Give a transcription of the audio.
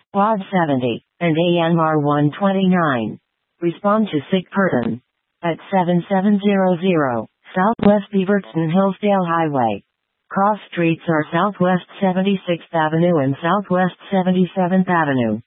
Quad 70, and ANMR 129. Respond to sick person. At 7700, Southwest Beaverton Hillsdale Highway. Cross streets are Southwest 76th Avenue and Southwest 77th Avenue.